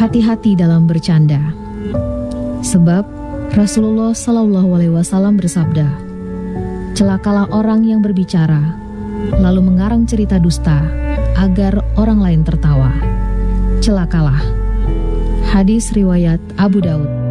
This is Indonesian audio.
hati-hati dalam bercanda. Sebab Rasulullah SAW bersabda, celakalah orang yang berbicara, lalu mengarang cerita dusta agar orang lain tertawa. Celakalah. Hadis riwayat Abu Daud.